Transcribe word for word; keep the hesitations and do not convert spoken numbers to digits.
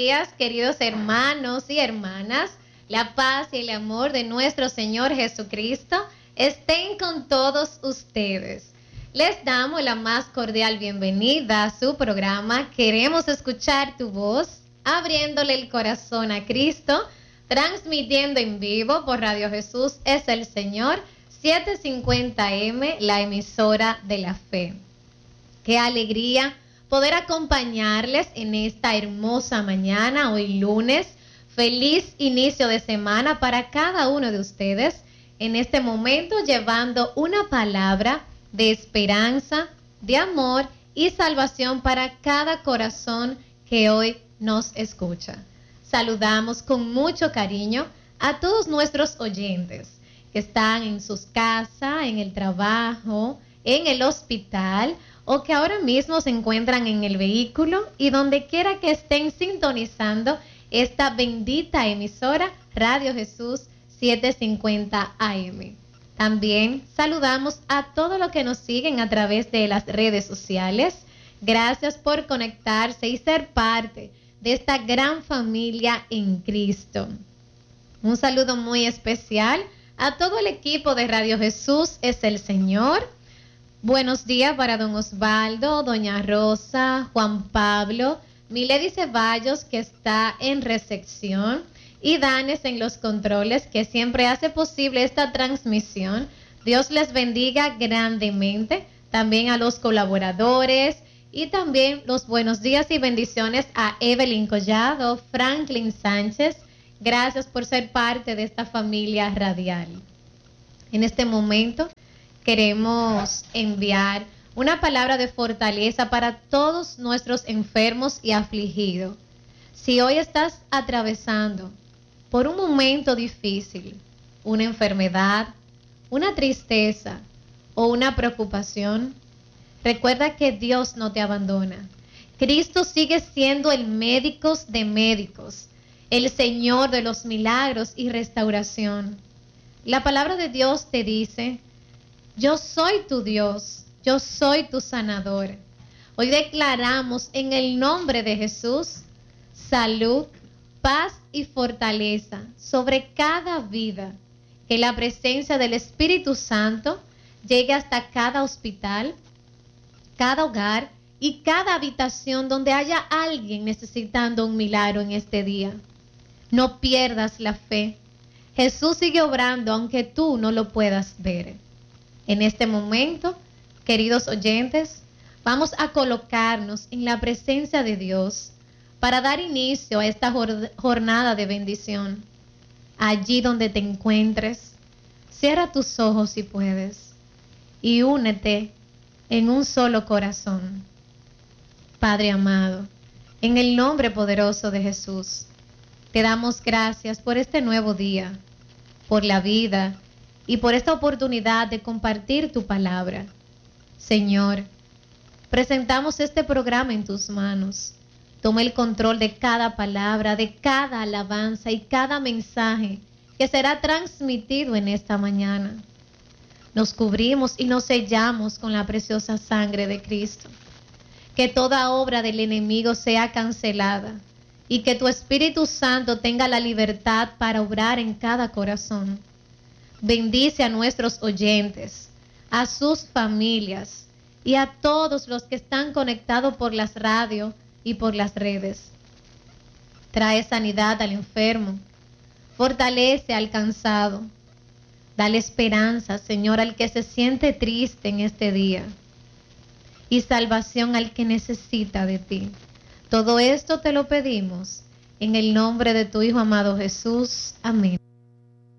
días, queridos hermanos y hermanas. La paz y el amor de nuestro Señor Jesucristo estén con todos ustedes. Les damos la más cordial bienvenida a su programa Queremos escuchar tu voz, abriéndole el corazón a Cristo, transmitiendo en vivo por Radio Jesús es el Señor, setecientos cincuenta eme, la emisora de la fe. Qué alegría poder acompañarles en esta hermosa mañana, hoy lunes. Feliz inicio de semana para cada uno de ustedes. En este momento llevando una palabra de esperanza, de amor y salvación para cada corazón que hoy nos escucha. Saludamos con mucho cariño a todos nuestros oyentes que están en sus casas, en el trabajo, en el hospital, o que ahora mismo se encuentran en el vehículo y donde quiera que estén sintonizando esta bendita emisora Radio Jesús setecientos cincuenta A M. También saludamos a todos los que nos siguen a través de las redes sociales. Gracias por conectarse y ser parte de esta gran familia en Cristo. Un saludo muy especial a todo el equipo de Radio Jesús es el Señor. Buenos días para don Osvaldo, doña Rosa, Juan Pablo, Milady Ceballos, que está en recepción, y Danes en los controles, que siempre hace posible esta transmisión. Dios les bendiga grandemente. También a los colaboradores y también los buenos días y bendiciones a Evelyn Collado, Franklin Sánchez. Gracias por ser parte de esta familia radial. En este momento queremos enviar una palabra de fortaleza para todos nuestros enfermos y afligidos. Si hoy estás atravesando por un momento difícil, una enfermedad, una tristeza o una preocupación, recuerda que Dios no te abandona. Cristo sigue siendo el médico de médicos, el Señor de los milagros y restauración. La palabra de Dios te dice: yo soy tu Dios, yo soy tu sanador. Hoy declaramos en el nombre de Jesús salud, paz y fortaleza sobre cada vida. Que la presencia del Espíritu Santo llegue hasta cada hospital, cada hogar y cada habitación donde haya alguien necesitando un milagro en este día. No pierdas la fe. Jesús sigue obrando aunque tú no lo puedas ver. En este momento, queridos oyentes, vamos a colocarnos en la presencia de Dios para dar inicio a esta jornada de bendición. Allí donde te encuentres, cierra tus ojos si puedes y únete en un solo corazón. Padre amado, en el nombre poderoso de Jesús, te damos gracias por este nuevo día, por la vida y por esta oportunidad de compartir tu palabra. Señor, presentamos este programa en tus manos. Toma el control de cada palabra, de cada alabanza y cada mensaje que será transmitido en esta mañana. Nos cubrimos y nos sellamos con la preciosa sangre de Cristo. Que toda obra del enemigo sea cancelada y que tu Espíritu Santo tenga la libertad para obrar en cada corazón. Bendice a nuestros oyentes, a sus familias y a todos los que están conectados por las radios y por las redes. Trae sanidad al enfermo, fortalece al cansado, dale esperanza, Señor, al que se siente triste en este día, y salvación al que necesita de ti. Todo esto te lo pedimos en el nombre de tu Hijo amado Jesús. Amén.